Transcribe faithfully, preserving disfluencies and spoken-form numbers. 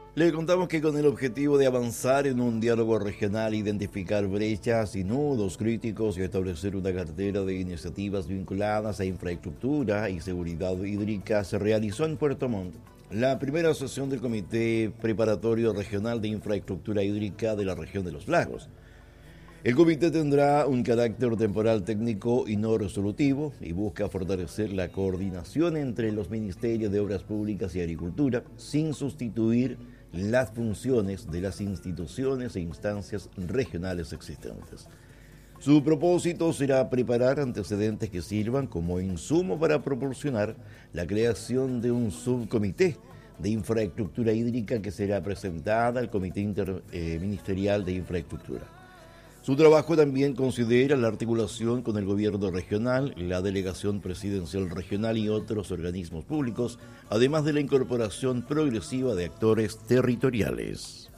Le contamos que con el objetivo de avanzar en un diálogo regional, identificar brechas y nudos críticos y establecer una cartera de iniciativas vinculadas a infraestructura y seguridad hídrica, se realizó en Puerto Montt la primera sesión del Comité Preparatorio Regional de Infraestructura Hídrica de la región de los Lagos. El comité tendrá un carácter temporal técnico y no resolutivo y busca fortalecer la coordinación entre los Ministerios de Obras Públicas y Agricultura sin sustituir las funciones de las instituciones e instancias regionales existentes. Su propósito será preparar antecedentes que sirvan como insumo para proporcionar la creación de un subcomité de infraestructura hídrica que será presentada al Comité Interministerial de Infraestructura. Su trabajo también considera la articulación con el gobierno regional, la delegación presidencial regional y otros organismos públicos, además de la incorporación progresiva de actores territoriales.